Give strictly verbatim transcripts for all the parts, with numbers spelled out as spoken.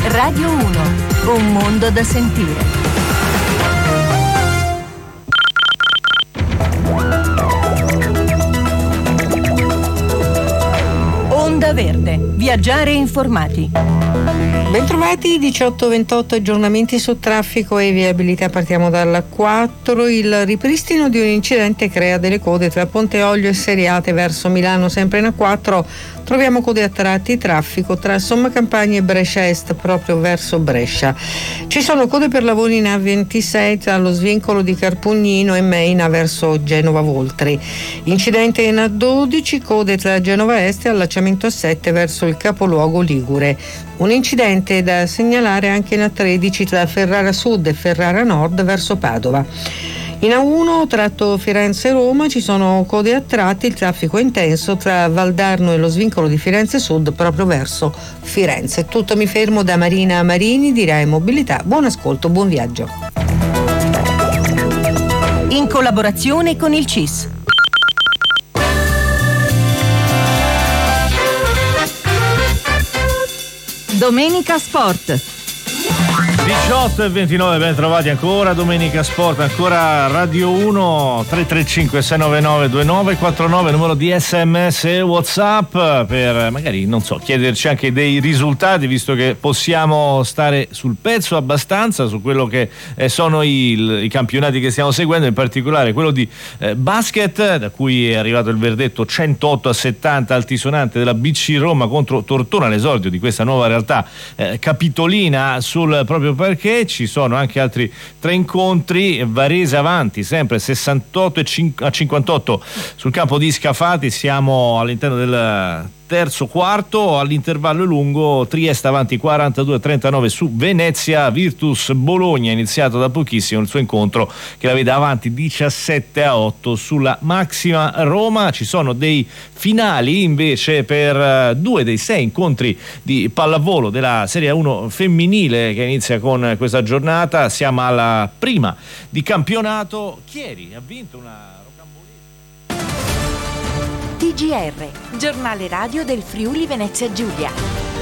Radio uno, un mondo da sentire. Onda Verde, viaggiare informati. Bentrovati, diciotto ventotto aggiornamenti su traffico e viabilità. Partiamo dalla quattro. Il ripristino di un incidente crea delle code tra Ponte Olio e Seriate verso Milano, sempre in A quattro. Troviamo code a tratti, traffico tra Sommacampagna e Brescia Est, proprio verso Brescia. Ci sono code per lavori in A ventisei tra lo svincolo di Carpugnino e Meina verso Genova Voltri. Incidente in A dodici, code tra Genova Est e allacciamento A sette verso il capoluogo ligure. Un incidente da segnalare anche in A tredici tra Ferrara Sud e Ferrara Nord verso Padova. In A uno, tratto Firenze-Roma, ci sono code a tratti, il traffico è intenso tra Valdarno e lo svincolo di Firenze Sud proprio verso Firenze. Tutto, mi fermo da Marina Marini di Rai Mobilità. Buon ascolto, buon viaggio. In collaborazione con il C I S. Domenica Sport. diciotto e ventinove, ben trovati ancora, Domenica Sport, ancora Radio uno, tre tre cinque sei nove nove due nove quattro nove, numero di sms e WhatsApp per magari, non so, chiederci anche dei risultati, visto che possiamo stare sul pezzo abbastanza su quello che eh, sono i, i campionati che stiamo seguendo, in particolare quello di eh, basket, da cui è arrivato il verdetto centootto a settanta altisonante della B C Roma contro Tortona, l'esordio di questa nuova realtà eh, capitolina sul proprio perché. Ci sono anche altri tre incontri. Varese avanti sempre sessantotto a cinquantotto sul campo di Scafati, siamo all'interno del terzo quarto. All'intervallo lungo Trieste avanti quarantadue a trentanove su Venezia. Virtus Bologna, iniziato da pochissimo il suo incontro, che la vede avanti diciassette a otto sulla Maxima Roma. Ci sono dei finali invece per due dei sei incontri di pallavolo della Serie uno femminile che inizia con questa giornata. Siamo alla prima di campionato. Chieri ha vinto una T G R, giornale radio del Friuli Venezia Giulia.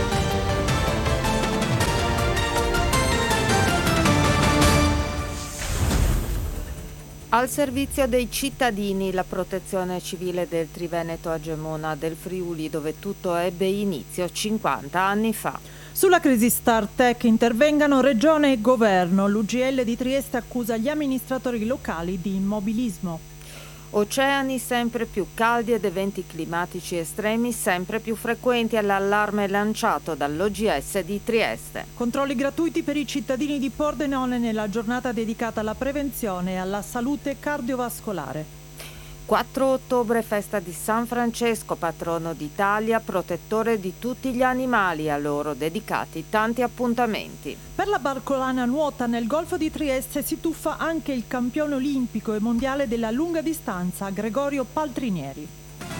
Al servizio dei cittadini, la protezione civile del Triveneto a Gemona del Friuli, dove tutto ebbe inizio cinquanta anni fa. Sulla crisi Startech intervengano Regione e Governo. L'U G L di Trieste accusa gli amministratori locali di immobilismo. Oceani sempre più caldi ed eventi climatici estremi sempre più frequenti all'allarme lanciato dall'O G S di Trieste. Controlli gratuiti per i cittadini di Pordenone nella giornata dedicata alla prevenzione e alla salute cardiovascolare. quattro ottobre, festa di San Francesco, patrono d'Italia, protettore di tutti gli animali, a loro dedicati tanti appuntamenti. Per la barcolana nuota nel Golfo di Trieste si tuffa anche il campione olimpico e mondiale della lunga distanza, Gregorio Paltrinieri.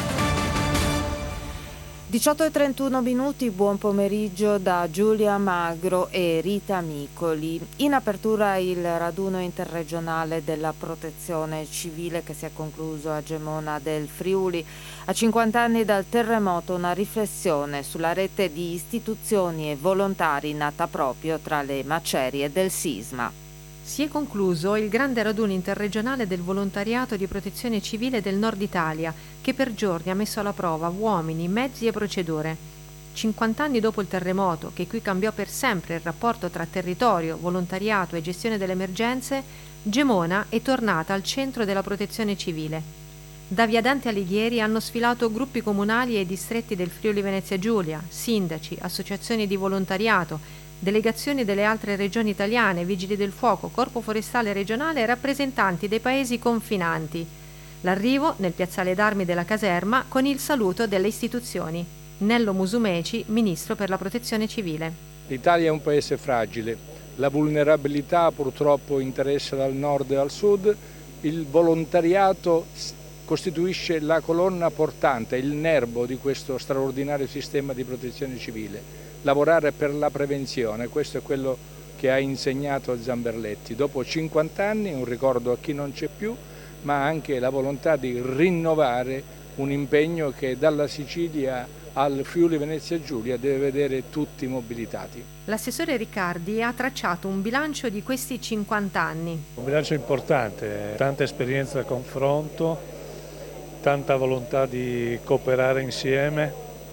diciotto e trentuno minuti, buon pomeriggio da Giulia Magro e Rita Micoli. In apertura il raduno interregionale della protezione civile che si è concluso a Gemona del Friuli. A cinquanta anni dal terremoto, una riflessione sulla rete di istituzioni e volontari nata proprio tra le macerie del sisma. Si è concluso il grande raduno interregionale del volontariato di protezione civile del Nord Italia, che per giorni ha messo alla prova uomini, mezzi e procedure. cinquanta anni dopo il terremoto, che qui cambiò per sempre il rapporto tra territorio, volontariato e gestione delle emergenze, Gemona è tornata al centro della protezione civile. Da via Dante Alighieri hanno sfilato gruppi comunali e distretti del Friuli Venezia Giulia, sindaci, associazioni di volontariato, delegazioni delle altre regioni italiane, vigili del fuoco, corpo forestale regionale e rappresentanti dei paesi confinanti. L'arrivo nel piazzale d'armi della caserma con il saluto delle istituzioni. Nello Musumeci, ministro per la protezione civile. L'Italia è un paese fragile, la vulnerabilità purtroppo interessa dal nord e al sud, il volontariato costituisce la colonna portante, il nervo di questo straordinario sistema di protezione civile. Lavorare per la prevenzione, questo è quello che ha insegnato Zamberletti. Dopo cinquanta anni, un ricordo a chi non c'è più, ma anche la volontà di rinnovare un impegno che dalla Sicilia al Friuli Venezia Giulia deve vedere tutti mobilitati. L'assessore Riccardi ha tracciato un bilancio di questi cinquanta anni. Un bilancio importante, tanta esperienza a confronto, tanta volontà di cooperare insieme,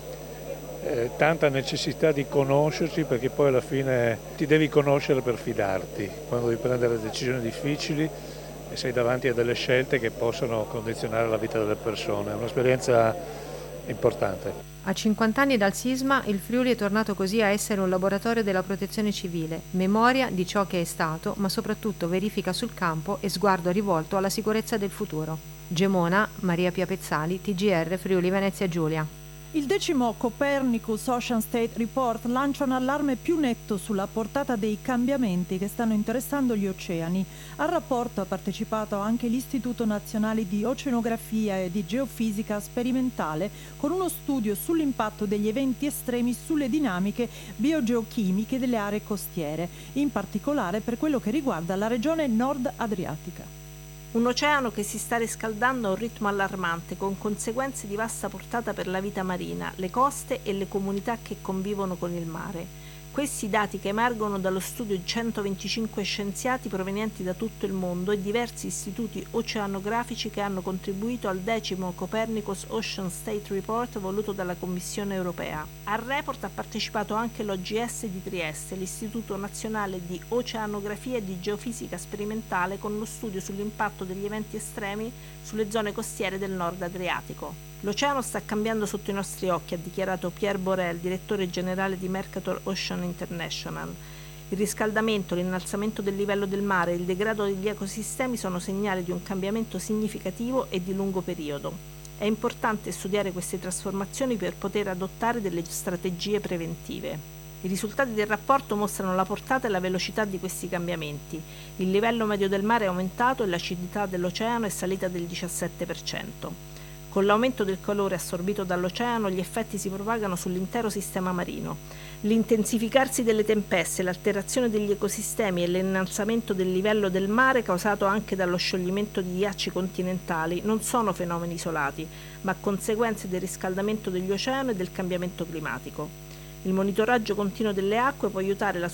eh, tanta necessità di conoscerci, perché poi alla fine ti devi conoscere per fidarti quando devi prendere decisioni difficili e sei davanti a delle scelte che possono condizionare la vita delle persone. È un'esperienza importante. A cinquanta anni dal sisma, il Friuli è tornato così a essere un laboratorio della protezione civile, memoria di ciò che è stato, ma soprattutto verifica sul campo e sguardo rivolto alla sicurezza del futuro. Gemona, Maria Pia Pezzali, T G R Friuli Venezia Giulia. Il decimo Copernicus Ocean State Report lancia un allarme più netto sulla portata dei cambiamenti che stanno interessando gli oceani. Al rapporto ha partecipato anche l'Istituto Nazionale di Oceanografia e di Geofisica Sperimentale con uno studio sull'impatto degli eventi estremi sulle dinamiche biogeochimiche delle aree costiere, in particolare per quello che riguarda la regione Nord Adriatica. Un oceano che si sta riscaldando a un ritmo allarmante, con conseguenze di vasta portata per la vita marina, le coste e le comunità che convivono con il mare. Questi dati che emergono dallo studio di centoventicinque scienziati provenienti da tutto il mondo e diversi istituti oceanografici che hanno contribuito al decimo Copernicus Ocean State Report voluto dalla Commissione europea. Al report ha partecipato anche l'O G S di Trieste, l'Istituto Nazionale di Oceanografia e di Geofisica Sperimentale, con lo studio sull'impatto degli eventi estremi sulle zone costiere del nord Adriatico. L'oceano sta cambiando sotto i nostri occhi, ha dichiarato Pierre Borel, direttore generale di Mercator Ocean International. Il riscaldamento, l'innalzamento del livello del mare e il degrado degli ecosistemi sono segnali di un cambiamento significativo e di lungo periodo. È importante studiare queste trasformazioni per poter adottare delle strategie preventive. I risultati del rapporto mostrano la portata e la velocità di questi cambiamenti. Il livello medio del mare è aumentato e l'acidità dell'oceano è salita del diciassette per cento. Con l'aumento del calore assorbito dall'oceano, gli effetti si propagano sull'intero sistema marino. L'intensificarsi delle tempeste, l'alterazione degli ecosistemi e l'innalzamento del livello del mare causato anche dallo scioglimento di ghiacci continentali non sono fenomeni isolati, ma conseguenze del riscaldamento degli oceani e del cambiamento climatico. Il monitoraggio continuo delle acque può aiutare la